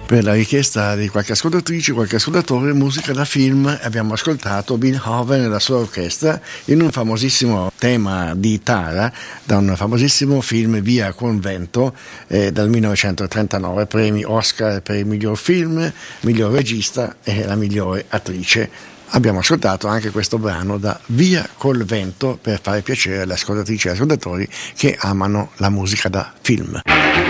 Per la richiesta di qualche ascoltatrice, qualche ascoltatore, musica da film, abbiamo ascoltato Beethoven e la sua orchestra in un famosissimo tema di Tara, da un famosissimo film Via col vento dal 1939, premi Oscar per il miglior film, miglior regista e la migliore attrice. Abbiamo ascoltato anche questo brano da Via col vento per fare piacere alle ascoltatrici e agli ascoltatori che amano la musica da film.